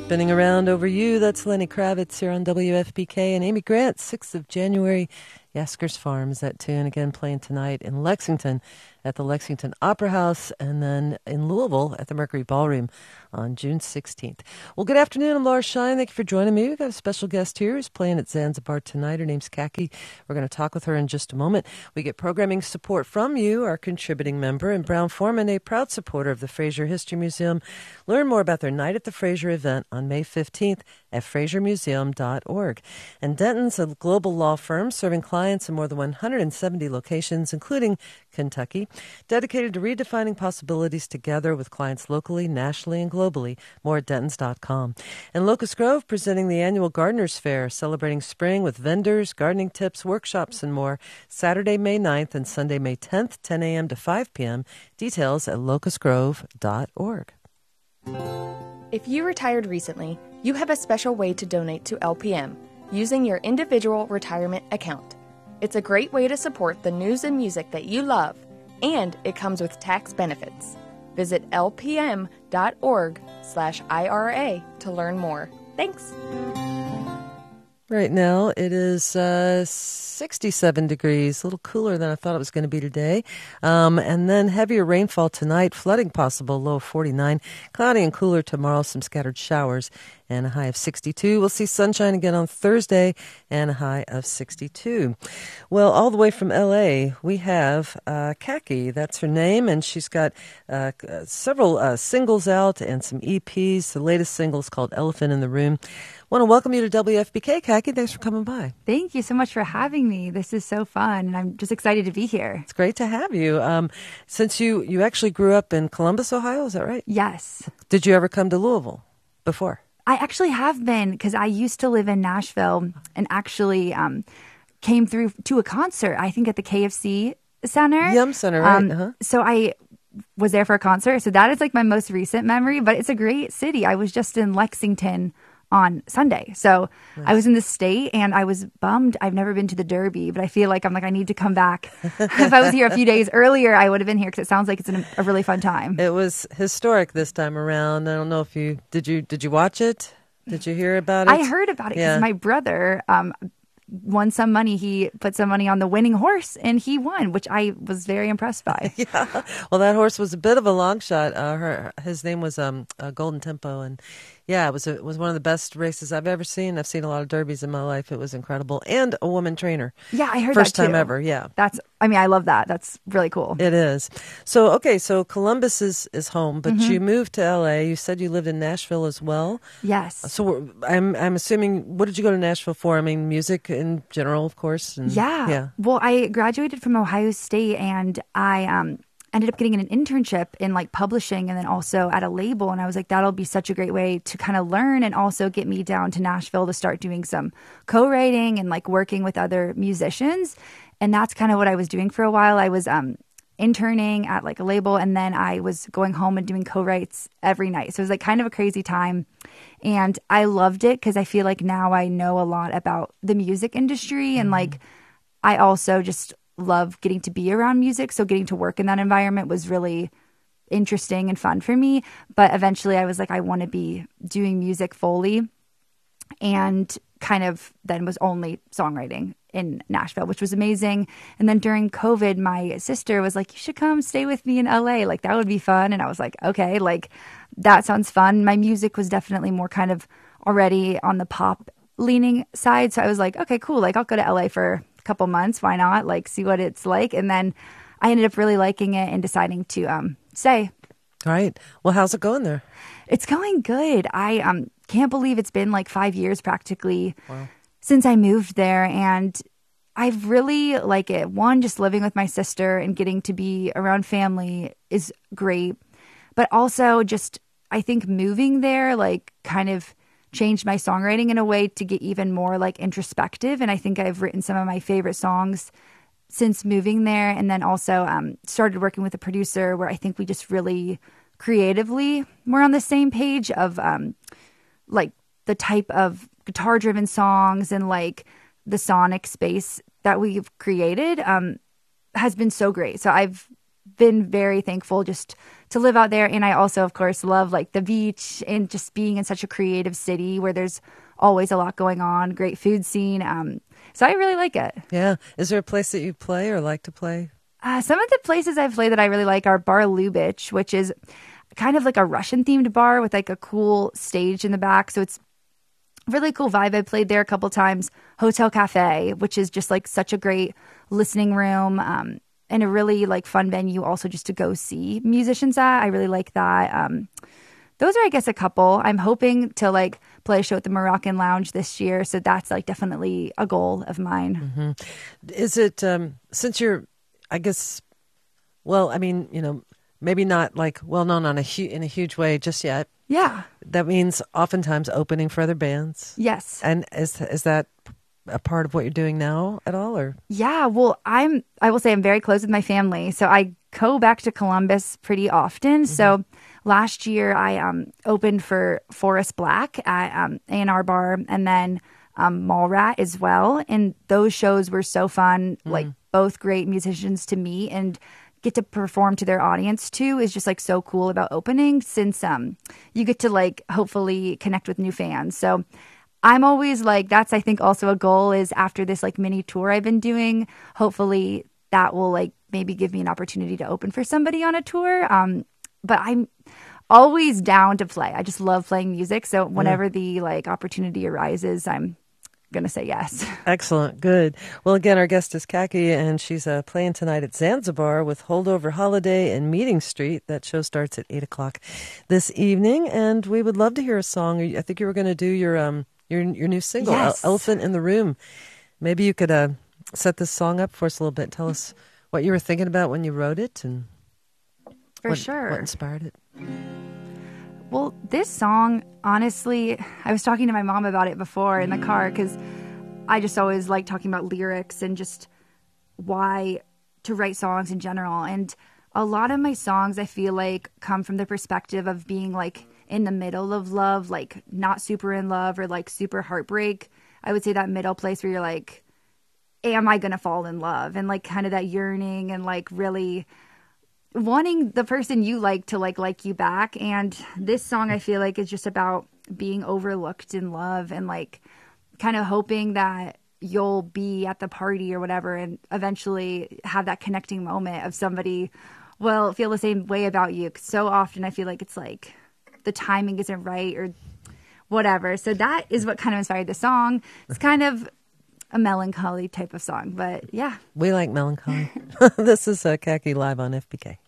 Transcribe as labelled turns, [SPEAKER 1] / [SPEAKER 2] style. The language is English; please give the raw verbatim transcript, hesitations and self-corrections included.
[SPEAKER 1] Spinning Around Over You, that's Lenny Kravitz here on W F P K. And Amy Grant, sixth of January, Yaskers Farm is that tune. Again, playing tonight in Lexington at the Lexington Opera House, and then in Louisville at the Mercury Ballroom on June sixteenth. Well, good afternoon. I'm Laura Shine. Thank you for joining me. We've got a special guest here who's playing at Zanzibar tonight. Her name's Kaki. We're going to talk with her in just a moment. We get programming support from you, our contributing member, and Brown Forman, a proud supporter of the Fraser History Museum. Learn more about their Night at the Fraser event on May fifteenth at fraser museum dot org. And Denton's a global law firm serving clients in more than one hundred seventy locations, including Kentucky, dedicated to redefining possibilities together with clients locally, nationally, and globally. More at dentons dot com. And Locust Grove presenting the annual Gardeners Fair, celebrating spring with vendors, gardening tips, workshops, and more. Saturday, May ninth and Sunday, May tenth, ten a.m. to five p.m. Details at locust grove dot org.
[SPEAKER 2] If you retired recently, you have a special way to donate to L P M using your individual retirement account. It's a great way to support the news and music that you love, and it comes with tax benefits. Visit L P M dot org slash I R A to learn more. Thanks.
[SPEAKER 1] Right now, it is uh, sixty-seven degrees, a little cooler than I thought it was going to be today. Um, and then heavier rainfall tonight, flooding possible, low of forty-nine. Cloudy and cooler tomorrow, some scattered showers, and a high of sixty-two. We'll see sunshine again on Thursday, and a high of sixty-two. Well, all the way from L A, we have uh, Kaki. That's her name, and she's got uh, several uh, singles out and some E Ps. The latest single is called Elephant in the Room. I want to welcome you to W F P K, Kaki. Thanks for coming by.
[SPEAKER 3] Thank you so much for having me. This is so fun, and I'm just excited to be here.
[SPEAKER 1] It's great to have you. Um, since you, you actually grew up in Columbus, Ohio, is that right?
[SPEAKER 3] Yes.
[SPEAKER 1] Did you ever come to Louisville before?
[SPEAKER 3] I actually have been, because I used to live in Nashville and actually um, came through to a concert, I think at the K F C Center.
[SPEAKER 1] Yum Center, right?
[SPEAKER 3] Um,
[SPEAKER 1] uh-huh.
[SPEAKER 3] So I was there for a concert. So that is like my most recent memory, but it's a great city. I was just in Lexington on Sunday. So nice. I was in the state and I was bummed. I've never been to the Derby, but I feel like I'm like, I need to come back. If I was here a few days earlier, I would have been here because it sounds like it's an, a really fun time.
[SPEAKER 1] It was historic this time around. I don't know if you, did you, did you watch it? Did you hear about it?
[SPEAKER 3] I heard about it because
[SPEAKER 1] yeah.
[SPEAKER 3] my brother um, won some money. He put some money on the winning horse and he won, which I was very impressed by.
[SPEAKER 1] Yeah. Well, that horse was a bit of a long shot. Uh, her, his name was um, uh, Golden Tempo, and yeah, it was a, it was one of the best races I've ever seen. I've seen a lot of derbies in my life. It was incredible, and a woman trainer.
[SPEAKER 3] Yeah, I heard
[SPEAKER 1] first
[SPEAKER 3] that too.
[SPEAKER 1] time ever. Yeah,
[SPEAKER 3] that's. I mean, I love that. That's really cool.
[SPEAKER 1] It is. So okay, so Columbus is, is home, but
[SPEAKER 3] Mm-hmm.
[SPEAKER 1] you moved to L A. You said you lived in Nashville as well.
[SPEAKER 3] Yes.
[SPEAKER 1] So I'm I'm assuming. What did you go to Nashville for? I mean, music in general, of course. And,
[SPEAKER 3] yeah.
[SPEAKER 1] Yeah.
[SPEAKER 3] Well, I graduated from Ohio State, and I um. ended up getting an internship in like publishing and then also at a label. And I was like, that'll be such a great way to kind of learn and also get me down to Nashville to start doing some co-writing and like working with other musicians. And that's kind of what I was doing for a while. I was um, interning at like a label, and then I was going home and doing co-writes every night. So it was like kind of a crazy time. And I loved it because I feel like now I know a lot about the music industry. And like, I also just love getting to be around music. So getting to work in that environment was really interesting and fun for me. But eventually I was like, I want to be doing music fully, and kind of then was only songwriting in Nashville, which was amazing. And then during COVID, my sister was like, you should come stay with me in L A. Like that would be fun. And I was like, okay, like that sounds fun. My music was definitely more kind of already on the pop leaning side. So I was like, okay, cool. Like I'll go to L A for couple months, why not, like see what it's like. And then I ended up really liking it and deciding to um stay.
[SPEAKER 1] Right. Well, how's it going there?
[SPEAKER 3] It's going good. I um can't believe it's been like five years practically
[SPEAKER 1] wow.
[SPEAKER 3] since I moved there, and I really like it. One, just living with my sister and getting to be around family is great, but also just I think moving there like kind of changed my songwriting in a way to get even more like introspective. And I think I've written some of my favorite songs since moving there. And then also um, started working with a producer where I think we just really creatively were on the same page of um, like the type of guitar driven songs and like the sonic space that we've created um, has been so great. So I've been very thankful just to live out there. And I also, of course, love like the beach and just being in such a creative city where there's always a lot going on, great food scene. Um, so I really like it.
[SPEAKER 1] Yeah. Is there a place that you play or like to play?
[SPEAKER 3] Uh, some of the places I've played that I really like are Bar Lubitsch, which is kind of like a Russian themed bar with like a cool stage in the back. So it's really cool vibe. I played there a couple times. Hotel Cafe, which is just like such a great listening room, um, and a really like fun venue also just to go see musicians at. I really like that. Um, those are, I guess, a couple. I'm hoping to like play a show at the Moroccan Lounge this year. So that's like definitely a goal of mine.
[SPEAKER 1] Mm-hmm. Is it, um, since you're, I guess, well, I mean, you know, maybe not like well known on a hu- in a huge way just yet.
[SPEAKER 3] Yeah.
[SPEAKER 1] That means oftentimes opening for other bands.
[SPEAKER 3] Yes.
[SPEAKER 1] And is is that a part of what you're doing now at all, or?
[SPEAKER 3] Yeah, well, I'm, I will say I'm very close with my family. So I go back to Columbus pretty often. Mm-hmm. So last year I um, opened for Forrest Black at um, A and R Bar, and then um, Mallrat as well. And those shows were so fun, mm-hmm. like both great musicians to meet and get to perform to their audience too is just like so cool about opening, since um you get to like hopefully connect with new fans. So I'm always like, that's I think also a goal is after this like mini tour I've been doing, hopefully that will like maybe give me an opportunity to open for somebody on a tour. Um, but I'm always down to play. I just love playing music. So whenever yeah. the like opportunity arises, I'm going to say yes.
[SPEAKER 1] Excellent. Good. Well, again, our guest is Kaki, and she's uh, playing tonight at Zanzibar with Holdover Holiday and Meeting Street. That show starts at eight o'clock this evening, and we would love to hear a song. I think you were going to do your um your your new single,
[SPEAKER 3] yes.
[SPEAKER 1] Elephant in the Room. Maybe you could uh, set this song up for us a little bit. Tell us what you were thinking about when you wrote it, and
[SPEAKER 3] for
[SPEAKER 1] what,
[SPEAKER 3] sure
[SPEAKER 1] what inspired it.
[SPEAKER 3] Well, this song, honestly, I was talking to my mom about it before in the car because I just always like talking about lyrics and just why to write songs in general. And a lot of my songs, I feel like, come from the perspective of being like in the middle of love, like not super in love or like super heartbreak. I would say that middle place where you're like, am I going to fall in love? And like kind of that yearning and like really wanting the person you like to like like you back. And this song I feel like is just about being overlooked in love and like kind of hoping that you'll be at the party or whatever and eventually have that connecting moment of somebody will feel the same way about you. 'Cause so often I feel like it's like the timing isn't right or whatever. So that is what kind of inspired the song. It's kind of a melancholy type of song, but yeah.
[SPEAKER 1] We like melancholy. This is uh, Kaki live on F B K.